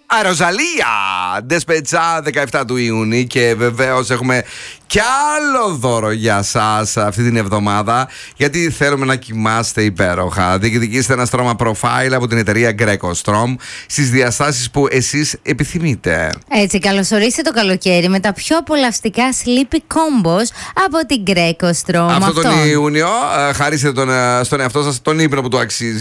Ροζαλία! Ντεσπετσά 17 του Ιούνιου και βεβαίως έχουμε κι άλλο δώρο για σας αυτή την εβδομάδα, γιατί θέλουμε να κοιμάστε υπέροχα. Διεκδικήστε ένα στρώμα profile από την εταιρεία Greco Strom στις διαστάσεις που εσείς επιθυμείτε. Έτσι, καλωσορίστε το καλοκαίρι με τα πιο απολαυστικά sleepy combos από την Greco Strom. Αυτό τον Ιούνιο χαρίστε στον εαυτό σας τον ύπνο που του αξίζει.